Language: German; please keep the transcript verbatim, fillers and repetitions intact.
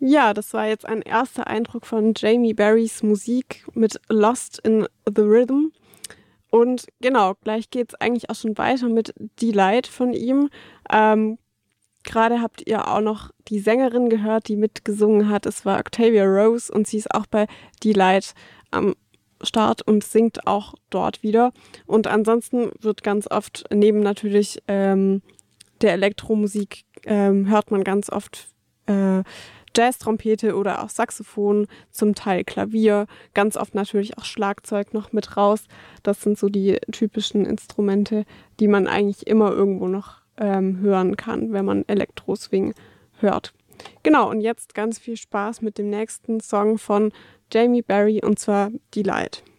Ja, das war jetzt ein erster Eindruck von Jamie Berrys Musik mit Lost in the Rhythm. Und genau, gleich geht's eigentlich auch schon weiter mit Delight von ihm. Ähm, Gerade habt ihr auch noch die Sängerin gehört, die mitgesungen hat. Es war Octavia Rose und sie ist auch bei Delight am Start und singt auch dort wieder. Und ansonsten wird ganz oft neben natürlich ähm, der Elektromusik ähm, hört man ganz oft äh, Jazz-Trompete oder auch Saxophon, zum Teil Klavier, ganz oft natürlich auch Schlagzeug noch mit raus. Das sind so die typischen Instrumente, die man eigentlich immer irgendwo noch ähm, hören kann, wenn man Elektro-Swing hört. Genau, und jetzt ganz viel Spaß mit dem nächsten Song von Jamie Berry und zwar Delight.